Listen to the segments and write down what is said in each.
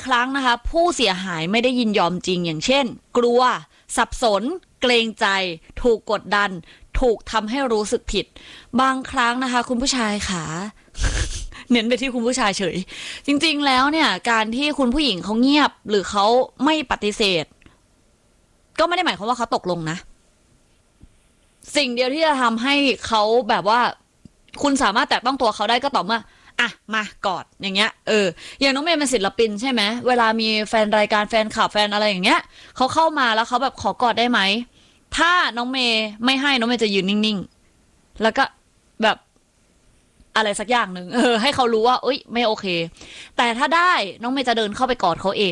ครั้งนะคะผู้เสียหายไม่ได้ยินยอมจริงอย่างเช่นกลัวสับสนเกรงใจถูกกดดันถูกทำให้รู้สึกผิดบางครั้งนะคะคุณผู้ชายค่ะ เน้นไปที่คุณผู้ชายเฉยจริงๆแล้วเนี่ยการที่คุณผู้หญิงเขาเงียบหรือเขาไม่ปฏิเสธก็ไม่ได้หมายความว่าเขาตกลงนะสิ่งเดียวที่จะทำให้เขาแบบว่าคุณสามารถแตะต้องตัวเขาได้ก็ต่อเมื่ออ่ะมากอดอย่างเงี้ยอย่างน้องเมย์เป็นศิลปินใช่ไหมเวลามีแฟนรายการแฟนข่าวแฟนอะไรอย่างเงี้ยเขาเข้ามาแล้วเขาแบบขอกอดได้ไหมถ้าน้องเมย์ไม่ให้น้องเมย์จะยืนนิ่งๆแล้วก็แบบอะไรสักอย่างหนึ่งให้เขารู้ว่าเอ้ยไม่โอเคแต่ถ้าได้น้องเมย์จะเดินเข้าไปกอดเขาเอง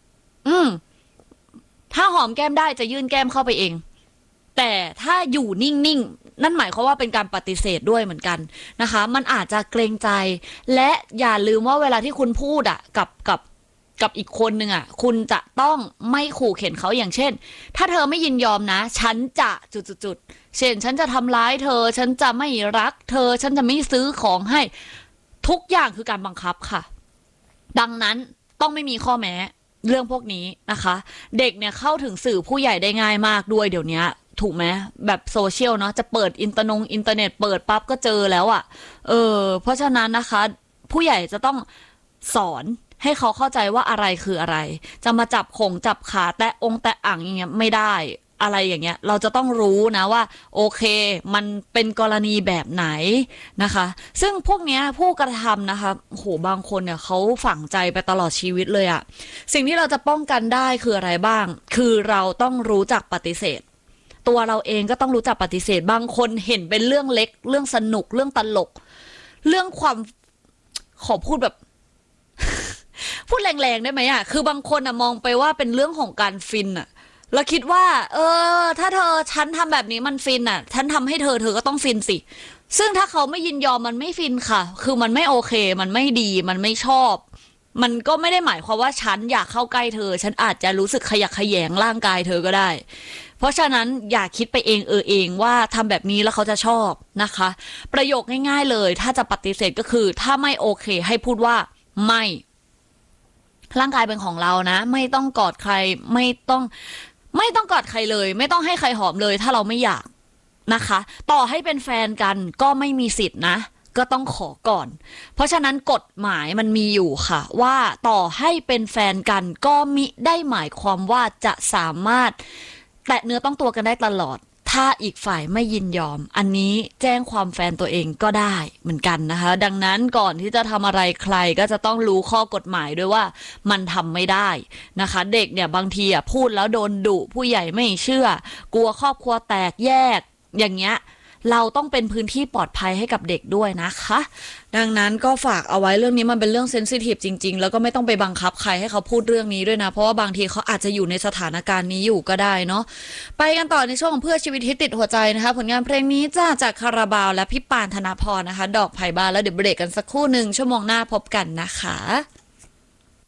ถ้าหอมแก้มได้จะยื่นแก้มเข้าไปเองแต่ถ้าอยู่นิ่งๆนั่นหมายความว่าเป็นการปฏิเสธด้วยเหมือนกันนะคะมันอาจจะเกรงใจและอย่าลืมว่าเวลาที่คุณพูดอ่ะกับอีกคนหนึ่งอ่ะคุณจะต้องไม่ขู่เข็นเขาอย่างเช่นถ้าเธอไม่ยินยอมนะฉันจะจุดๆเช่นฉันจะทำร้ายเธอฉันจะไม่รักเธอฉันจะไม่ซื้อของให้ทุกอย่างคือการบังคับค่ะดังนั้นต้องไม่มีข้อแม้เรื่องพวกนี้นะคะเด็กเนี่ยเข้าถึงสื่อผู้ใหญ่ได้ง่ายมากด้วยเดี๋ยวนี้ถูกไหมแบบโซเชียลเนาะจะเปิดอินเทอร์เน็ตเปิดปั๊บก็เจอแล้วอ่ะเพราะฉะนั้นนะคะผู้ใหญ่จะต้องสอนให้เขาเข้าใจว่าอะไรคืออะไรจะมาจับขาแตะแตะอ่างอย่างเงี้ยไม่ได้อะไรอย่างเงี้ยเราจะต้องรู้นะว่าโอเคมันเป็นกรณีแบบไหนนะคะซึ่งพวกเนี้ยผู้กระทำนะคะโหบางคนเนี่ยเขาฝังใจไปตลอดชีวิตเลยอะสิ่งที่เราจะป้องกันได้คืออะไรบ้างคือเราต้องรู้จักปฏิเสธตัวเราเองก็ต้องรู้จักปฏิเสธบางคนเห็นเป็นเรื่องเล็กเรื่องสนุกเรื่องตลกเรื่องความขอพูดแบบพูดแรงๆได้ไหมอ่ะคือบางคนอ่ะมองไปว่าเป็นเรื่องของการฟินอ่ะแล้วคิดว่าถ้าฉันทำแบบนี้มันฟินอ่ะฉันทำให้เธอก็ต้องฟินสิซึ่งถ้าเขาไม่ยินยอมมันไม่ฟินค่ะคือมันไม่โอเคมันไม่ดีมันไม่ชอบมันก็ไม่ได้หมายความว่าฉันอยากเข้าใกล้เธอฉันอาจจะรู้สึกขยักขยงร่างกายเธอก็ได้เพราะฉะนั้นอย่าคิดไปเองว่าทำแบบนี้แล้วเขาจะชอบนะคะประโยคง่ายๆเลยถ้าจะปฏิเสธก็คือถ้าไม่โอเคให้พูดว่าไม่ร่างกายเป็นของเรานะไม่ต้องกอดใครไม่ต้องกอดใครเลยไม่ต้องให้ใครหอมเลยถ้าเราไม่อยากนะคะต่อให้เป็นแฟนกันก็ไม่มีสิทธินะก็ต้องขอก่อนเพราะฉะนั้นกฎหมายมันมีอยู่ค่ะว่าต่อให้เป็นแฟนกันก็มิได้หมายความว่าจะสามารถแตะเนื้อต้องตัวกันได้ตลอดถ้าอีกฝ่ายไม่ยินยอมอันนี้แจ้งความแฟนตัวเองก็ได้เหมือนกันนะคะดังนั้นก่อนที่จะทำอะไรใครก็จะต้องรู้ข้อกฎหมายด้วยว่ามันทำไม่ได้นะคะเด็กเนี่ยบางทีพูดแล้วโดนดุผู้ใหญ่ไม่เชื่อกลัวครอบครัวแตกแยกอย่างเงี้ยเราต้องเป็นพื้นที่ปลอดภัยให้กับเด็กด้วยนะคะดังนั้นก็ฝากเอาไว้เรื่องนี้มันเป็นเรื่องเซนซิทีฟจริงๆแล้วก็ไม่ต้องไปบังคับใครให้เขาพูดเรื่องนี้ด้วยนะเพราะว่าบางทีเขาอาจจะอยู่ในสถานการณ์นี้อยู่ก็ได้เนาะไปกันต่อในช่วงของเพื่อชีวิตที่ติดหัวใจนะคะผลงานเพลงนี้จากคาราบาวและพี่ปานธนพรนะคะดอกไผ่บานแล้วเดี๋ยวเบรกกันสักครู่หนึ่งชั่วโมงหน้าพบกันนะคะ